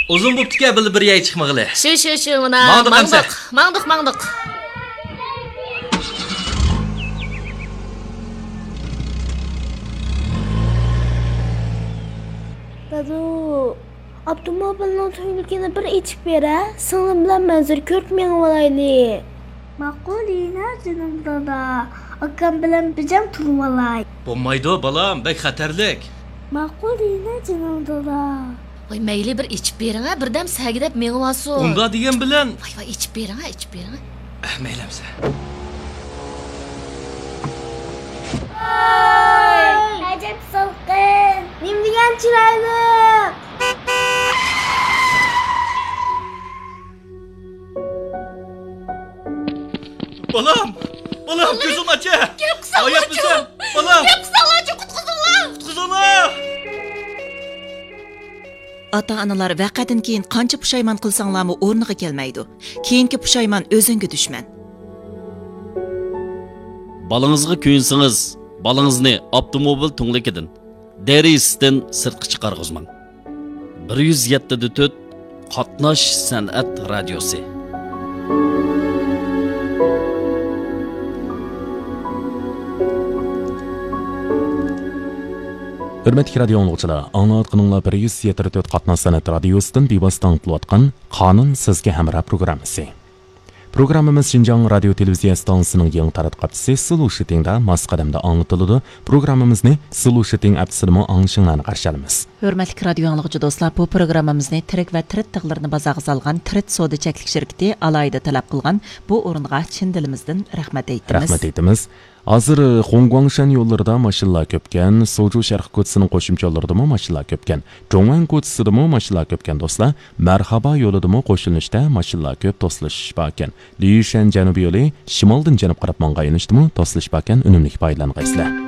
Uzun bo'pti-ku, bir yay chiqmag'ili. Shu, mana. Mangdiq. Dadu, avtomobilning to'yligini bir ichib bera. Singlim bilan manzur ko'rib mengib olayli. Ma'qulina jinim dada. Akam bilan bijam turib olay. Bo'lmaydi, balam, bek xatarlik. Ma'qulina jinim dada. Voy, mayli bir ichib bering, birdam sagidab mengib olsin. Unda degan bilan. Voy, ichib bering. Maylamsa. Ajab so'qin. Nim degan chiroyli. Balam, ko'zim acha. Oyat misan? Balam. Qutqizinglar. Ota-onalar vaqadan keyin qancha pushaymon qilsanglarmi o'rniga kelmaydi. Keyingi pushaymon o'zingga dushman. Balangizga kuyinsangiz, balangizni avtomobil tunglikidan, derisidan sirtqa chiqarg'izmang. 107.4 Qatnash san'at radiosi. Hürmetli radio anlıqçılar, anlatqınınla 107.4 Qatnash san'at radiosidan bevosita qilayotgan Qonun sizga hamroh programmasi. Programmamiz Xinjiang radio televiziya stansiyasining yangi taratqabchisi Silu Shitingda masqadamda anlatıladi. Programmamizni Silu Shiting apsida anglashinglarni qarshi olamiz. Hurmatli radio anlıqçı do'stlar, bu programmamizni tirik va tirit tig'larini bazag'i solgan Tirit savdo cheklik shirkati alayida talab qilgan bu o'ringa chin dilimizdan rahmat aytamiz. Hozir Hongguangshan yo'llarida mashinalar ko'pkan, Soju sharq ko'chasining qo'shimchalaridami mashinalar ko'pkan, Zhongwan ko'chasidami mashinalar ko'pkan do'stlar. Marhaba yo'lidami qo'shilishda mashinalar ko'p to'silish bor ekan. Lishan janubiy yo'li shimoldan janub qarab mong'ayinishdimi to'silish bor ekan, unumli foydalaninglar.